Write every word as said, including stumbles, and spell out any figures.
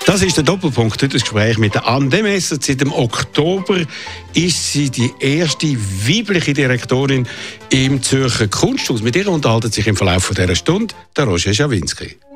Das ist der Doppelpunkt. Heute das Gespräch mit Anne Demesser. Seit dem Oktober ist sie die erste weibliche Direktorin im Zürcher Kunsthaus. Mit ihr unterhalten sich im Verlauf dieser Stunde der Roger Schawinski.